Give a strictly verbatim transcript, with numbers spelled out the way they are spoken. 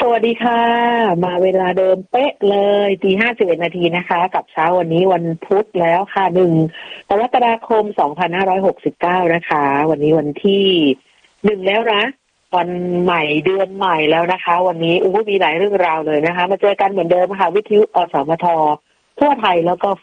สวัสดีค่ะมาเวลาเดิมเป๊ะเลยตีห้าสิบเอ็ดนาทีนะคะกับเช้าวันนี้วันพุธแล้วค่ะหนึ่งกรกฎาคมสองพันห้าร้อยหกสิบเก้านะคะวันนี้วันที่หนึ่งแล้วนะวันใหม่เดือนใหม่แล้วนะคะวันนี้อู้มีหลายเรื่องราวเลยนะคะมาเจอกันเหมือนเดิมค่ะวิทยุอสมททั่วไทยแล้วก็